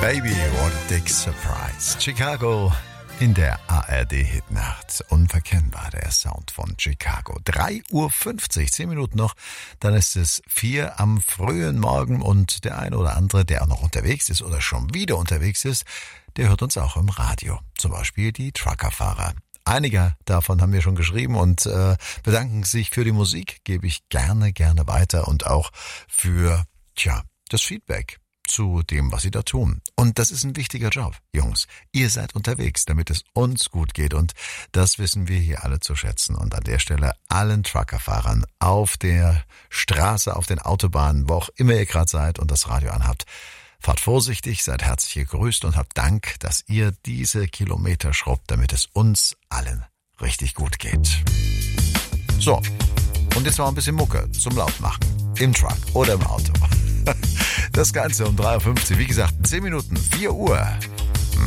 Baby, what a big surprise. Chicago in der ARD-Hitnacht. Unverkennbar der Sound von Chicago. 3:50 Uhr, 10 Minuten noch, dann ist es 4 am frühen Morgen und der eine oder andere, der auch noch unterwegs ist oder schon wieder unterwegs ist, der hört uns auch im Radio. Zum Beispiel die Truckerfahrer. Einige davon haben mir schon geschrieben und bedanken sich für die Musik, gebe ich gerne weiter und auch für, das Feedback zu dem, was sie da tun. Und das ist ein wichtiger Job, Jungs. Ihr seid unterwegs, damit es uns gut geht und das wissen wir hier alle zu schätzen. Und an der Stelle allen Truckerfahrern auf der Straße, auf den Autobahnen, wo auch immer ihr gerade seid und das Radio anhabt, fahrt vorsichtig, seid herzlich gegrüßt und habt Dank, dass ihr diese Kilometer schrubbt, damit es uns allen richtig gut geht. So, und jetzt noch ein bisschen Mucke zum Lautmachen. Im Truck oder im Auto. Das Ganze um 3:50 Uhr. Wie gesagt, 10 Minuten, 4 Uhr.